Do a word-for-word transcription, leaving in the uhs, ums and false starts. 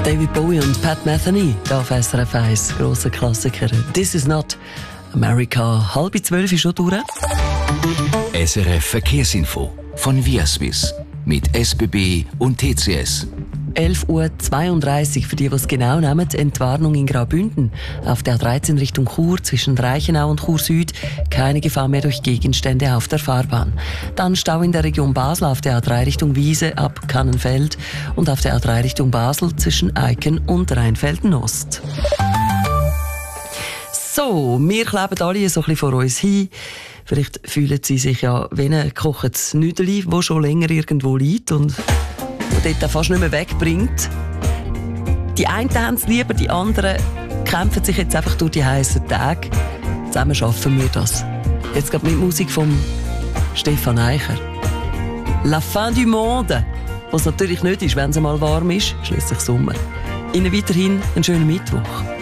David Bowie und Pat Metheny, da auf S R F eins, grosser Klassiker. This is not America. Halb zwölf ist schon durch. S R F Verkehrsinfo von Viaswiss mit S B B und T C S. elf Uhr zweiunddreißig für die, die es genau nehmen. Entwarnung in Graubünden. Auf der A dreizehn Richtung Chur zwischen Reichenau und Chur Süd. Keine Gefahr mehr durch Gegenstände auf der Fahrbahn. Dann Stau in der Region Basel auf der A drei Richtung Wiese ab Kannenfeld und auf der A drei Richtung Basel zwischen Eiken und Rheinfelden Ost. So, wir kleben alle so ein bisschen vor uns hin. Vielleicht fühlen Sie sich ja wie ein gekochtes Nüdeli, das schon länger irgendwo liegt und dort auch fast nicht mehr wegbringt. Die einen haben es lieber, die anderen kämpfen sich jetzt einfach durch die heißen Tage. Zusammen schaffen wir das. Jetzt geht mit Musik von Stefan Eicher. La fin du monde. Was natürlich nicht ist, wenn es mal warm ist, schliesslich Sommer. Ihnen weiterhin einen schönen Mittwoch.